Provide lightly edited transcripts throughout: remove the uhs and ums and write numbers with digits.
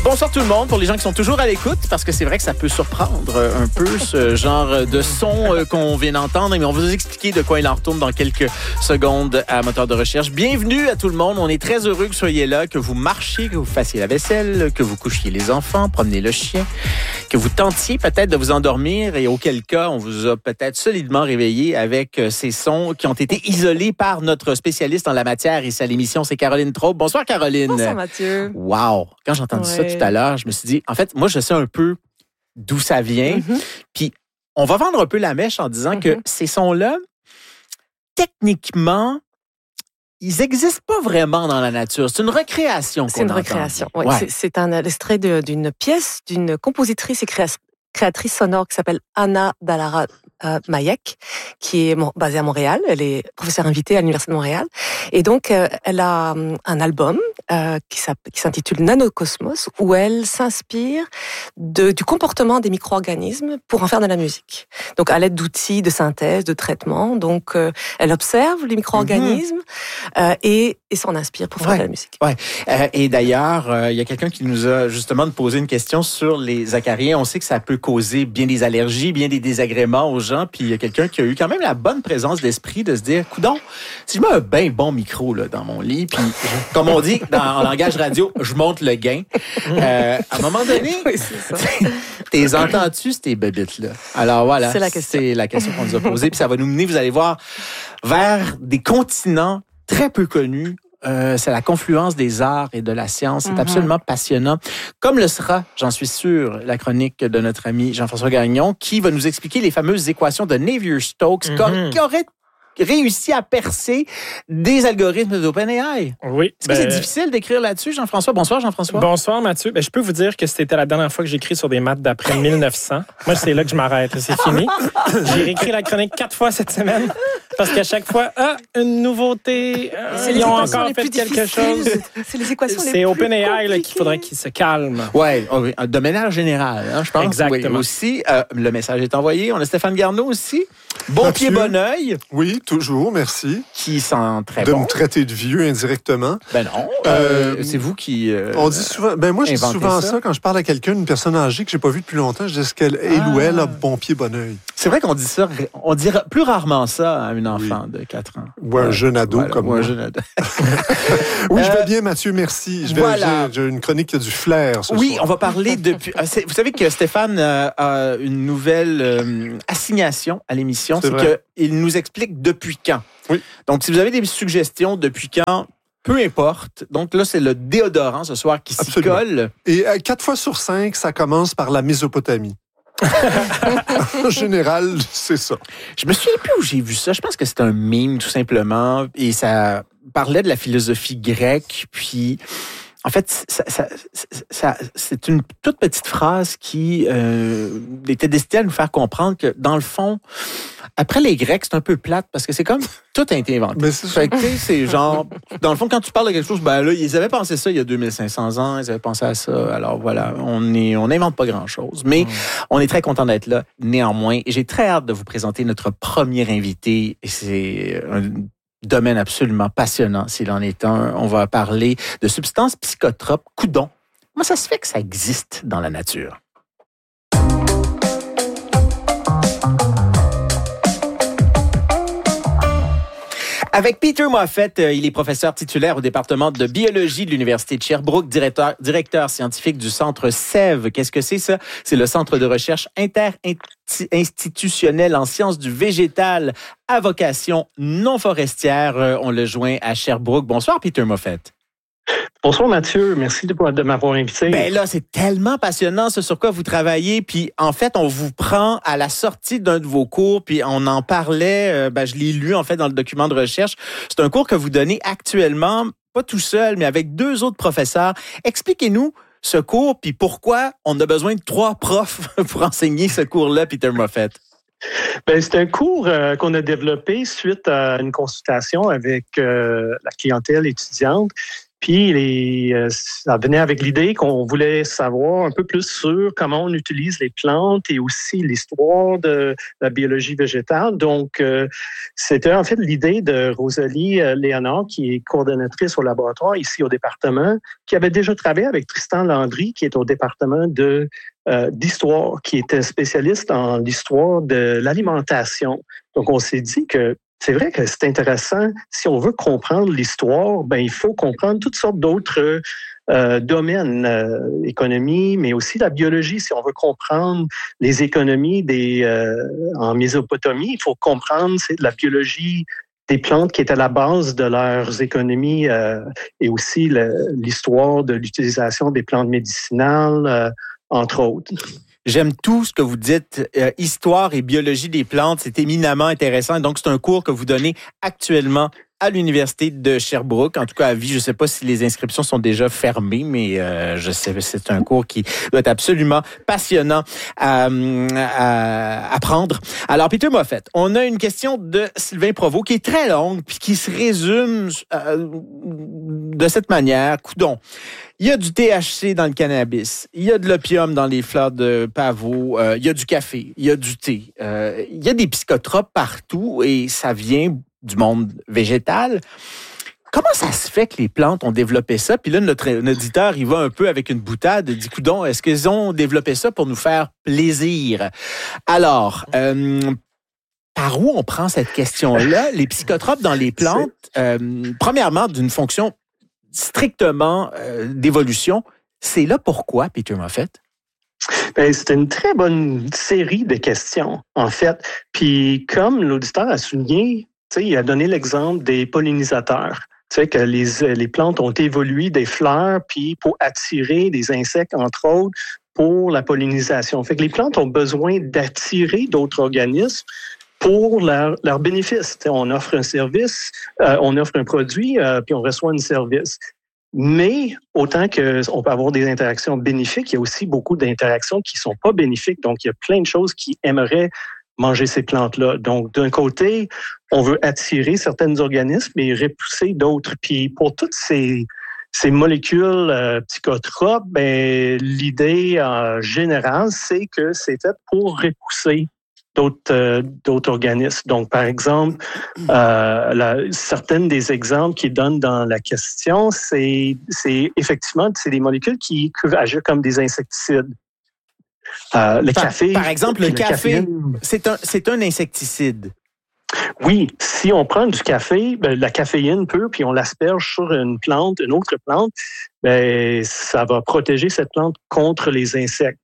Bonsoir tout le monde, pour les gens qui sont toujours à l'écoute, parce que c'est vrai que ça peut surprendre un peu ce genre de son qu'on vient d'entendre, mais on va vous expliquer de quoi il en retourne dans quelques secondes à Moteur de recherche. Bienvenue à tout le monde, on est très heureux que vous soyez là, que vous marchiez, que vous fassiez la vaisselle, que vous couchiez les enfants, promenez le chien, que vous tentiez peut-être de vous endormir et auquel cas on vous a peut-être solidement réveillé avec ces sons qui ont été isolés par notre spécialiste en la matière et à l'émission, c'est Caroline Traub. Bonsoir Caroline. Bonsoir Mathieu. Wow! Quand j'ai entendu ça tout à l'heure, je me suis dit, en fait, moi, je sais un peu d'où ça vient. Puis, on va vendre un peu la mèche en disant que ces sons-là, techniquement, ils n'existent pas vraiment dans la nature. C'est une recréation qu'on entend. C'est une recréation, oui. Ouais. C'est un extrait d'une pièce d'une compositrice et créatrice sonore qui s'appelle Anna Dallara Mayek, qui est basée à Montréal. Elle est professeure invitée à l'Université de Montréal. Et donc, elle a un album qui s'intitule Nanocosmos, où elle s'inspire du comportement des micro-organismes pour en faire de la musique. Donc, à l'aide d'outils de synthèse, de traitement. Donc, elle observe les micro-organismes et s'en inspire pour faire de la musique. Ouais. Et d'ailleurs, il y a quelqu'un qui nous a justement posé une question sur les acariens. On sait que ça peut causer bien des allergies, bien des désagréments aux gens. Puis il y a quelqu'un qui a eu quand même la bonne présence d'esprit de se dire, coudonc, si je mets un bien bon micro là, dans mon lit, puis comme on dit en langage radio, je monte le gain. À un moment donné, t'es entends-tu ces bébites-là? Alors voilà, c'est la question qu'on nous a posée. Puis ça va nous mener, vous allez voir, vers des continents très peu connus. C'est la confluence des arts et de la science. C'est absolument passionnant. Comme le sera, j'en suis sûr, la chronique de notre ami Jean-François Gagnon, qui va nous expliquer les fameuses équations de Navier-Stokes qui auraient réussi à percer des algorithmes d'OpenAI. Oui. Est-ce que c'est difficile d'écrire là-dessus, Jean-François? Bonsoir, Jean-François. Bonsoir, Mathieu. Je peux vous dire que c'était la dernière fois que j'écris sur des maths d'après 1900. Moi, c'est là que je m'arrête. C'est fini. J'ai réécrit la chronique 4 fois cette semaine parce qu'à chaque fois, une nouveauté, ils ont encore fait quelque chose. C'est les équations les plus C'est OpenAI compliquées. qu'il faudrait qu'il se calme. Oui, de manière générale, je pense. Exactement. Oui, aussi, le message est envoyé. On a Stéphane Garneau aussi. Bon Mathieu. Pied, bon oeil. Oui, toujours, merci. Qui sent très de bon. Me traiter de vieux indirectement. Ben non, c'est vous qui on dit souvent, moi je dis souvent ça quand je parle à quelqu'un, une personne âgée que j'ai pas vue depuis longtemps, je dis est-ce qu'elle ou elle a bon pied, bon oeil. C'est vrai qu'on dit ça, on dit plus rarement ça à une enfant de 4 ans. Ou un jeune ado comme moi. Un jeune ado. Oui, je vais bien, Mathieu, merci. J'ai une chronique qui a du flair ce soir. On va parler depuis... Vous savez que Stéphane a une nouvelle assignation à l'émission, c'est qu'il nous explique depuis quand. Oui. Donc, si vous avez des suggestions depuis quand, peu importe. Donc là, c'est le déodorant ce soir qui s'y colle. Et 4 fois sur 5, ça commence par la Mésopotamie. En général, c'est ça. Je me souviens plus où j'ai vu ça. Je pense que c'est un meme, tout simplement. Et ça parlait de la philosophie grecque. Puis, en fait, c'est une toute petite phrase qui était destinée à nous faire comprendre que, dans le fond, après les Grecs, c'est un peu plate parce que c'est comme tout a été inventé. Mais c'est genre, dans le fond, quand tu parles de quelque chose, ben là, ils avaient pensé ça il y a 2500 ans, ils avaient pensé à ça. Alors voilà, on n'invente pas grand-chose. Mais on est très content d'être là, néanmoins. Et j'ai très hâte de vous présenter notre premier invité. Et c'est un domaine absolument passionnant, s'il en est un. On va parler de substances psychotropes. Coudon, comment ça se fait que ça existe dans la nature? Avec Peter Moffett, il est professeur titulaire au département de biologie de l'Université de Sherbrooke, directeur scientifique du Centre SEV. Qu'est-ce que c'est ça? C'est le Centre de recherche interinstitutionnel en sciences du végétal à vocation non forestière. On le joint à Sherbrooke. Bonsoir, Peter Moffett. Bonsoir Mathieu, merci de m'avoir invité. Ben là, c'est tellement passionnant ce sur quoi vous travaillez. Puis en fait, on vous prend à la sortie d'un de vos cours, puis on en parlait, je l'ai lu en fait dans le document de recherche. C'est un cours que vous donnez actuellement, pas tout seul, mais avec 2 autres professeurs. Expliquez-nous ce cours, puis pourquoi on a besoin de 3 profs pour enseigner ce cours-là, Peter Moffett. C'est un cours qu'on a développé suite à une consultation avec la clientèle étudiante. Puis ça venait avec l'idée qu'on voulait savoir un peu plus sur comment on utilise les plantes et aussi l'histoire de la biologie végétale. Donc, c'était en fait l'idée de Rosalie Léonard, qui est coordonnatrice au laboratoire ici au département, qui avait déjà travaillé avec Tristan Landry, qui est au département d'histoire, qui était spécialiste en l'histoire de l'alimentation. Donc, on s'est dit que c'est vrai que c'est intéressant. Si on veut comprendre l'histoire, il faut comprendre toutes sortes d'autres domaines, économie, mais aussi la biologie. Si on veut comprendre les économies en Mésopotamie, il faut comprendre la biologie des plantes qui étaient à la base de leurs économies et aussi l'histoire de l'utilisation des plantes médicinales, entre autres. J'aime tout ce que vous dites. Histoire et biologie des plantes, c'est éminemment intéressant. Donc, c'est un cours que vous donnez actuellement à l'Université de Sherbrooke, en tout cas à vie. Je ne sais pas si les inscriptions sont déjà fermées, mais je sais que c'est un cours qui doit être absolument passionnant à prendre. Alors, Peter Moffett, on a une question de Sylvain Provost qui est très longue puis qui se résume de cette manière. Coudon, il y a du THC dans le cannabis, il y a de l'opium dans les fleurs de pavot, il y a du café, il y a du thé, il y a des psychotropes partout et ça vient du monde végétal. Comment ça se fait que les plantes ont développé ça? Puis là, notre auditeur, il va un peu avec une boutade, il dit, coudon, est-ce qu'ils ont développé ça pour nous faire plaisir? Alors, par où on prend cette question-là? Les psychotropes dans les plantes, premièrement, d'une fonction strictement d'évolution, c'est là pourquoi, Peter Moffett? C'est une très bonne série de questions, en fait. Puis, comme l'auditeur a souligné, il a donné l'exemple des pollinisateurs. Tu sais que les plantes ont évolué des fleurs puis pour attirer des insectes, entre autres, pour la pollinisation. Fait que les plantes ont besoin d'attirer d'autres organismes pour leur bénéfice. T'sais, on offre un service, on offre un produit, puis on reçoit un service. Mais autant qu'on peut avoir des interactions bénéfiques, il y a aussi beaucoup d'interactions qui sont pas bénéfiques. Donc, il y a plein de choses qui aimeraient manger ces plantes-là. Donc, d'un côté, on veut attirer certains organismes et repousser d'autres. Puis, pour toutes ces molécules psychotropes, l'idée générale, c'est que c'est fait pour repousser d'autres organismes. Donc, par exemple, certaines des exemples qu'ils donnent dans la question, c'est effectivement des molécules qui peuvent agir comme des insecticides. Le café. Par exemple, le café, c'est un insecticide. Oui, si on prend du café, la caféine pure, puis on l'asperge sur une autre plante, ça va protéger cette plante contre les insectes.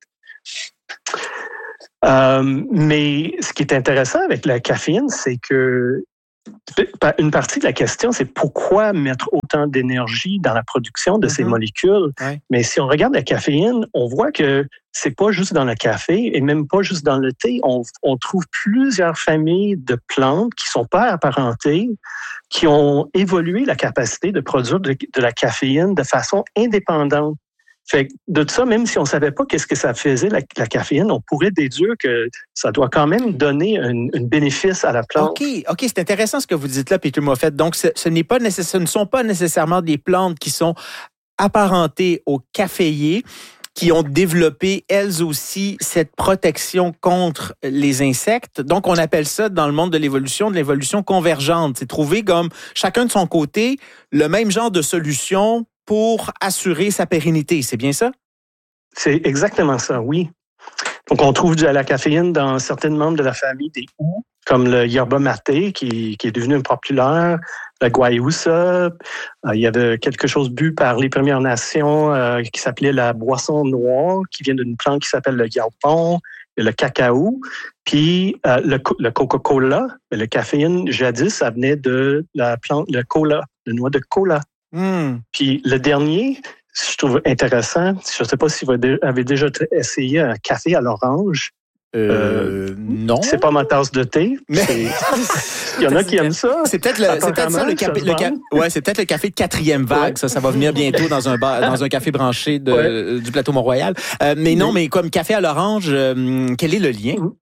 Mais ce qui est intéressant avec la caféine, c'est que une partie de la question, c'est pourquoi mettre autant d'énergie dans la production de ces molécules. Ouais. Mais si on regarde la caféine, on voit que c'est pas juste dans le café et même pas juste dans le thé. On trouve plusieurs familles de plantes qui sont pas apparentées, qui ont évolué la capacité de produire de la caféine de façon indépendante. Fait que de ça, même si on ne savait pas qu'est-ce que ça faisait, la caféine, on pourrait déduire que ça doit quand même donner un bénéfice à la plante. OK, c'est intéressant ce que vous dites là, Peter Moffett. Donc, ce ne sont pas nécessairement des plantes qui sont apparentées aux caféiers, qui ont développé, elles aussi, cette protection contre les insectes. Donc, on appelle ça, dans le monde de l'évolution convergente. C'est trouver comme, chacun de son côté, le même genre de solution pour assurer sa pérennité. C'est bien ça? C'est exactement ça, oui. Donc, on trouve de la caféine dans certains membres de la famille des houx, comme le yerba mate, qui est devenu populaire, la guayusa. Il y avait quelque chose bu par les Premières Nations qui s'appelait la boisson noire, qui vient d'une plante qui s'appelle le yaupon, le cacao. Puis le Coca-Cola, le caféine, jadis, ça venait de la plante, le cola, le noix de cola. Puis le dernier, je trouve intéressant, je ne sais pas si vous avez déjà essayé un café à l'orange. Non. C'est pas ma tasse de thé. Mais il y en a qui aiment ça. C'est peut-être ça le café. C'est peut-être le café de quatrième vague. Ouais. Ça va venir bientôt dans un café branché du plateau Mont-Royal. Mais non, mais comme café à l'orange, quel est le lien?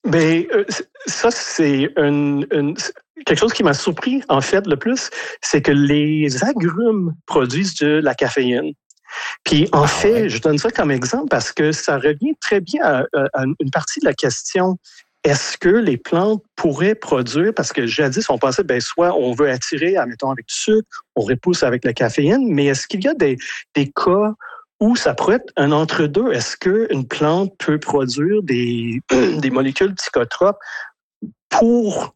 Ben, ça, c'est quelque chose qui m'a surpris, en fait, le plus, c'est que les agrumes produisent de la caféine. Puis, en fait, je donne ça comme exemple parce que ça revient très bien à une partie de la question. Est-ce que les plantes pourraient produire, parce que jadis, on pensait, soit on veut attirer, admettons, avec du sucre, on repousse avec la caféine, mais est-ce qu'il y a des cas où ça pourrait être un entre-deux? Est-ce qu'une plante peut produire des molécules psychotropes pour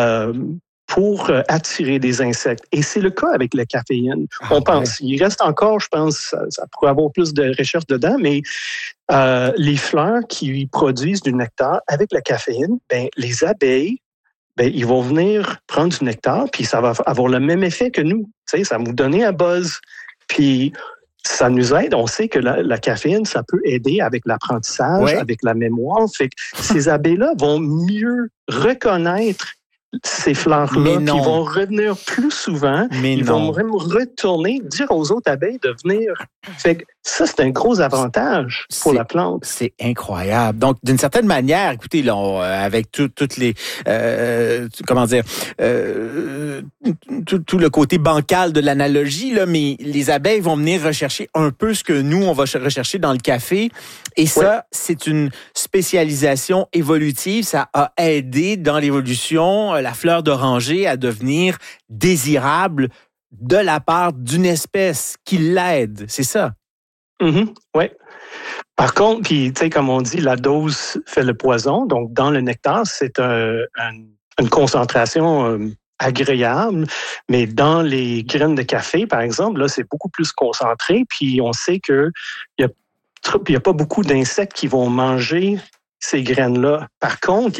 attirer des insectes? Et c'est le cas avec la caféine. On pense. Il reste encore, je pense, ça pourrait avoir plus de recherches dedans, mais les fleurs qui produisent du nectar avec la caféine, les abeilles, ils vont venir prendre du nectar, puis ça va avoir le même effet que nous. Tu sais, ça va nous donner un buzz. Puis ça nous aide. On sait que la caféine, ça peut aider avec l'apprentissage, avec la mémoire. Fait que ces abeilles-là vont mieux reconnaître ces fleurs-là, puis ils vont revenir plus souvent. Ils vont même retourner, dire aux autres abeilles de venir. Fait que ça, c'est un gros avantage pour la plante. C'est incroyable. Donc, d'une certaine manière, écoutez, là, avec toutes les... tout le côté bancal de l'analogie, là, mais les abeilles vont venir rechercher un peu ce que nous, on va rechercher dans le café. Et ça, c'est une spécialisation évolutive. Ça a aidé dans l'évolution la fleur d'oranger à devenir désirable de la part d'une espèce qui l'aide. C'est ça? Oui. Par contre, puis, tu sais, comme on dit, la dose fait le poison. Donc, dans le nectar, c'est une concentration agréable. Mais dans les graines de café, par exemple, là, c'est beaucoup plus concentré. Puis, on sait qu'il n'y a pas beaucoup d'insectes qui vont manger ces graines-là. Par contre,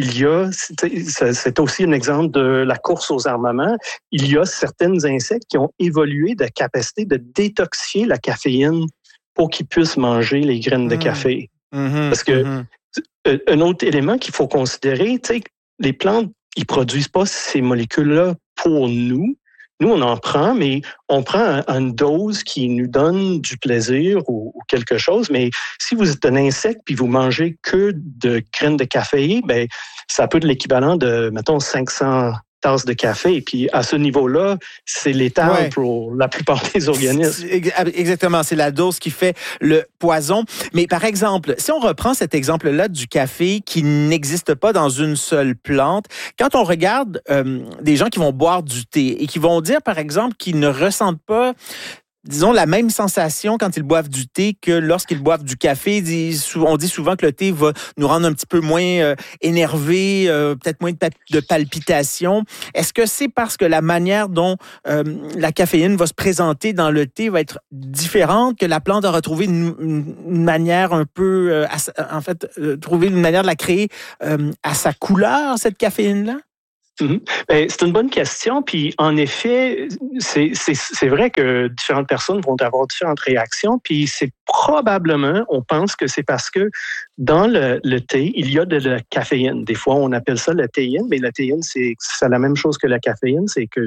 c'est aussi un exemple de la course aux armements, il y a certains insectes qui ont évolué de capacité de détoxifier la caféine pour qu'ils puissent manger les graines de café. Parce que un autre élément qu'il faut considérer, tu sais, les plantes, ils produisent pas ces molécules-là pour nous. Nous, on en prend, mais on prend une dose qui nous donne du plaisir ou quelque chose. Mais si vous êtes un insecte puis vous mangez que de graines de café, ça peut être l'équivalent de, mettons, 500 tasses de café. Et puis, à ce niveau-là, c'est létal pour la plupart des organismes. Exactement. C'est la dose qui fait le poison. Mais par exemple, si on reprend cet exemple-là du café qui n'existe pas dans une seule plante, quand on regarde des gens qui vont boire du thé et qui vont dire, par exemple, qu'ils ne ressentent pas, disons, la même sensation quand ils boivent du thé que lorsqu'ils boivent du café. On dit souvent que le thé va nous rendre un petit peu moins énervés, peut-être moins de palpitations. Est-ce que c'est parce que la manière dont la caféine va se présenter dans le thé va être différente, que la plante a retrouvé une manière un peu, trouver une manière de la créer à sa couleur, cette caféine-là? C'est une bonne question. Puis, en effet, c'est vrai que différentes personnes vont avoir différentes réactions. Puis, c'est probablement, on pense que c'est parce que dans le thé, il y a de la caféine. Des fois, on appelle ça la théine, mais la théine, c'est la même chose que la caféine. C'est que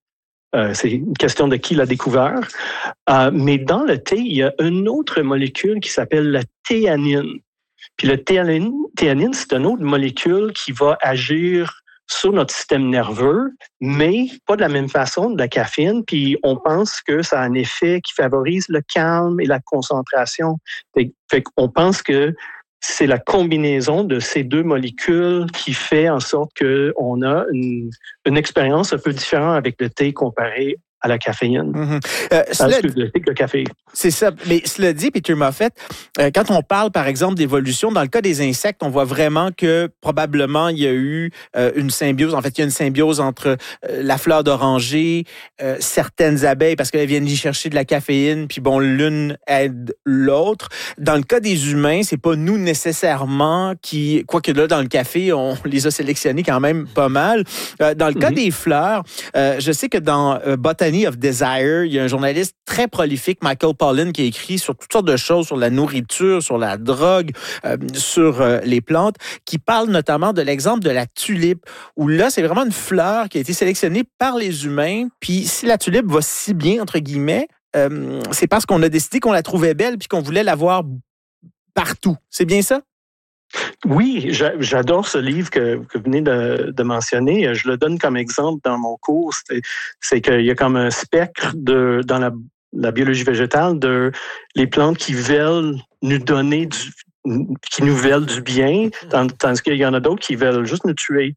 c'est une question de qui l'a découvert. Mais dans le thé, il y a une autre molécule qui s'appelle la théanine. Puis, la théanine, c'est une autre molécule qui va agir sur notre système nerveux, mais pas de la même façon de la caféine. Puis on pense que ça a un effet qui favorise le calme et la concentration. Fait qu'on pense que c'est la combinaison de ces deux molécules qui fait en sorte qu'on a une expérience un peu différente avec le thé comparé à la caféine. Le café. C'est ça. Mais cela dit, Peter Moffett, quand on parle, par exemple, d'évolution, dans le cas des insectes, on voit vraiment que probablement il y a eu une symbiose. En fait, il y a une symbiose entre la fleur d'oranger, certaines abeilles, parce qu'elles viennent y chercher de la caféine, puis bon, l'une aide l'autre. Dans le cas des humains, c'est pas nous nécessairement qui... Quoique là, dans le café, on les a sélectionnés quand même pas mal. Dans le cas des fleurs, je sais que dans Botany of Desire, il y a un journaliste très prolifique, Michael Pollan, qui a écrit sur toutes sortes de choses, sur la nourriture, sur la drogue, sur les plantes, qui parle notamment de l'exemple de la tulipe, où là, c'est vraiment une fleur qui a été sélectionnée par les humains, puis si la tulipe va si bien, entre guillemets, c'est parce qu'on a décidé qu'on la trouvait belle puis qu'on voulait la voir partout. C'est bien ça? Oui, j'adore ce livre que vous venez de mentionner. Je le donne comme exemple dans mon cours. C'est qu'il y a comme un spectre dans la biologie végétale de les plantes qui veulent nous donner qui nous veulent du bien, tandis qu'il y en a d'autres qui veulent juste nous tuer.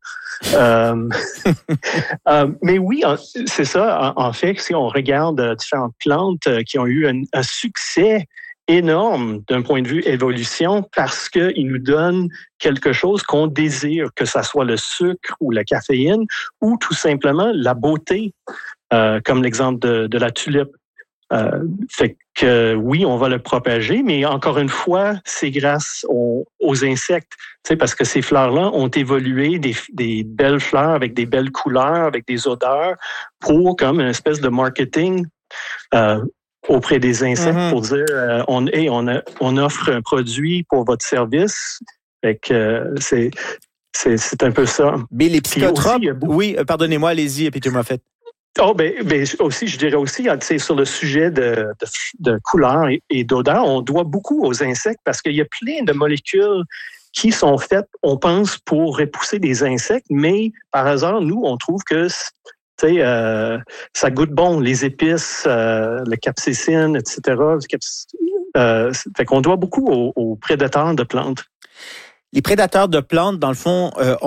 Mais oui, c'est ça. En fait, si on regarde différentes plantes qui ont eu un succès énorme d'un point de vue évolution parce qu'ils nous donnent quelque chose qu'on désire, que ça soit le sucre ou la caféine ou tout simplement la beauté, comme l'exemple de la tulipe. Fait que oui, on va le propager, mais encore une fois, c'est grâce aux insectes, parce que ces fleurs-là ont évolué des belles fleurs avec des belles couleurs, avec des odeurs, pour comme une espèce de marketing auprès des insectes pour dire on offre un produit pour votre service. Fait que c'est un peu ça. Mais les psychotropes, oui, pardonnez-moi, allez-y, Peter Moffett. Oh, ben aussi, je dirais aussi, sur le sujet de couleur et d'odeur, on doit beaucoup aux insectes parce qu'il y a plein de molécules qui sont faites, on pense, pour repousser des insectes, mais par hasard, nous, on trouve que ça goûte bon, les épices, le capsaïcine, etc. Fait qu'on doit beaucoup aux prédateurs de plantes. Les prédateurs de plantes, dans le fond,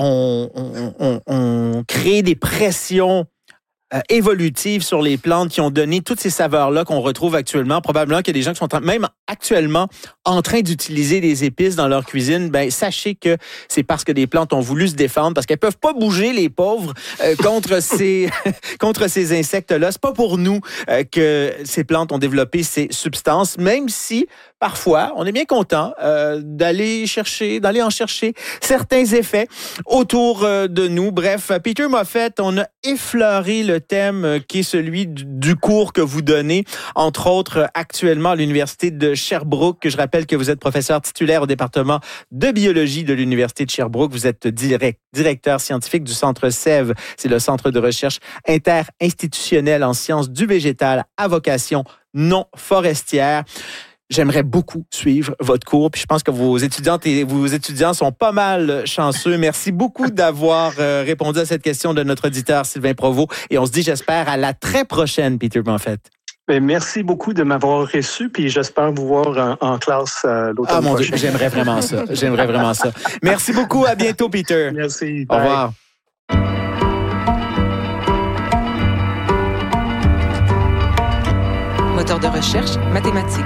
ont créé des pressions évolutives sur les plantes qui ont donné toutes ces saveurs-là qu'on retrouve actuellement. Probablement qu'il y a des gens qui sont même actuellement en train d'utiliser des épices dans leur cuisine. Ben, sachez que c'est parce que des plantes ont voulu se défendre, parce qu'elles peuvent pas bouger, les pauvres, contre ces insectes-là. C'est pas pour nous que ces plantes ont développé ces substances, même si parfois, on est bien content d'aller en chercher certains effets autour de nous. Bref, Peter Moffett, on a effleuré le thème qui est celui du cours que vous donnez, entre autres actuellement à l'Université de Sherbrooke. Je rappelle que vous êtes professeur titulaire au département de biologie de l'Université de Sherbrooke. Vous êtes directeur scientifique du Centre SEV. C'est le Centre de recherche interinstitutionnel en sciences du végétal à vocation non forestière. J'aimerais beaucoup suivre votre cours, puis je pense que vos étudiantes et vos étudiants sont pas mal chanceux. Merci beaucoup d'avoir répondu à cette question de notre auditeur Sylvain Provost. Et on se dit, j'espère, à la très prochaine, Peter Moffett. Merci beaucoup de m'avoir reçu, puis j'espère vous voir en classe l'automne prochain. Ah mon Dieu, j'aimerais vraiment ça. Merci beaucoup, à bientôt, Peter. Merci. Au revoir. Moteur de recherche mathématique.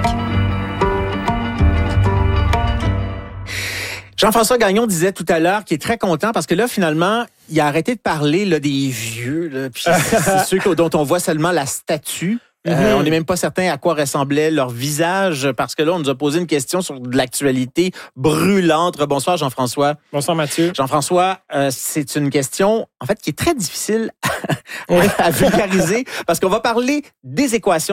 Jean-François Gagnon disait tout à l'heure qu'il est très content parce que là, finalement, il a arrêté de parler là, des vieux. Là, puis c'est ceux dont on voit seulement la statue. On n'est même pas certain à quoi ressemblait leur visage parce que là, on nous a posé une question sur de l'actualité brûlante. Bonsoir, Jean-François. Bonsoir, Mathieu. Jean-François, c'est une question, en fait, qui est très difficile à vulgariser parce qu'on va parler des équations